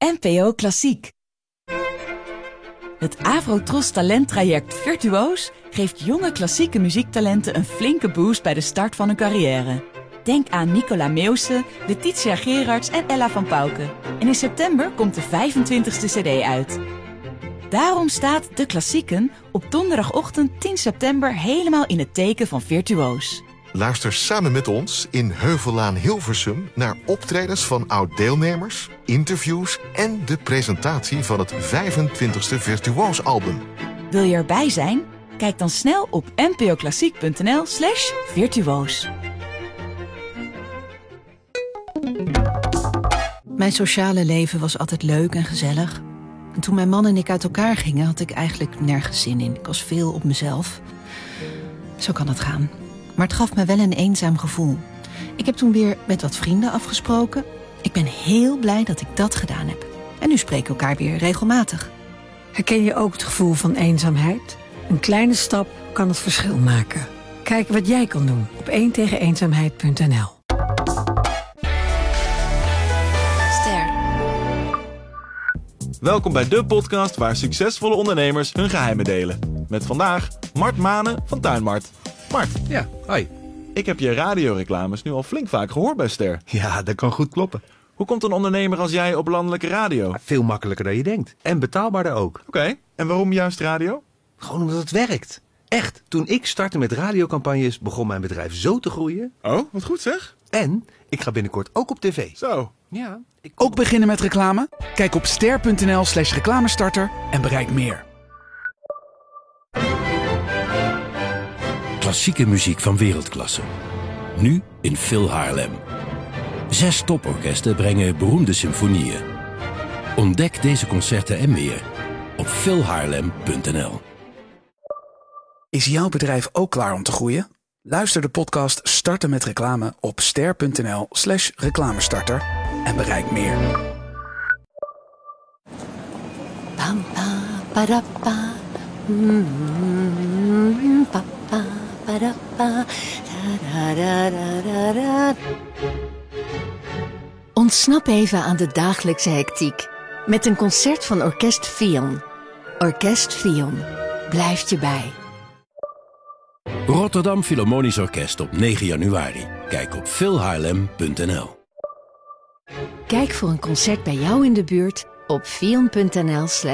NPO Klassiek. Het Avrotros talenttraject Virtuoos geeft jonge klassieke muziektalenten een flinke boost bij de start van hun carrière. Denk aan Nicola Meeuwse, Letitia Gerards en Ella van Pauwke. En in september komt de 25e cd uit. Daarom staat De Klassieken op donderdagochtend 10 september helemaal in het teken van Virtuoos. Luister samen met ons in Heuvellaan Hilversum naar optredens van oud-deelnemers, interviews en de presentatie van het 25e Virtuoos-album. Wil je erbij zijn? Kijk dan snel op npoklassiek.nl/virtuoos. Mijn sociale leven was altijd leuk en gezellig. En toen mijn man en ik uit elkaar gingen, had ik eigenlijk nergens zin in. Ik was veel op mezelf. Zo kan het gaan. Maar het gaf me wel een eenzaam gevoel. Ik heb toen weer met wat vrienden afgesproken. Ik ben heel blij dat ik dat gedaan heb. En nu spreken we elkaar weer regelmatig. Herken je ook het gevoel van eenzaamheid? Een kleine stap kan het verschil maken. Kijk wat jij kan doen op 1tegeneenzaamheid.nl. Welkom bij de podcast waar succesvolle ondernemers hun geheimen delen. Met vandaag Mart Manen van Tuinmart. Mart. Ja, hoi. Ik heb je radioreclames nu al flink vaak gehoord bij Ster. Ja, dat kan goed kloppen. Hoe komt een ondernemer als jij op landelijke radio? Veel makkelijker dan je denkt. En betaalbaarder ook. Oké, en waarom juist radio? Gewoon omdat het werkt. Echt, toen ik startte met radiocampagnes begon mijn bedrijf zo te groeien. Oh, wat goed zeg. En ik ga binnenkort ook op tv. Zo. Ja. Ook beginnen met reclame? Kijk op ster.nl/reclamestarter en bereik meer. Klassieke muziek van wereldklasse. Nu in Phil Haarlem. 6 toporkesten brengen beroemde symfonieën. Ontdek deze concerten en meer op philhaarlem.nl. Is jouw bedrijf ook klaar om te groeien? Luister de podcast Starten met reclame op ster.nl/reclamestarter en bereik meer. Pam, pa, para, pa. Pa, pa, para, pa. Da, da, da, da, da. Ontsnap even aan de dagelijkse hectiek met een concert van Orkest Fion. Orkest Fion blijft je bij. Rotterdam Philharmonisch Orkest op 9 januari. Kijk op philhaarlem.nl. Kijk voor een concert bij jou in de buurt op fion.nl/.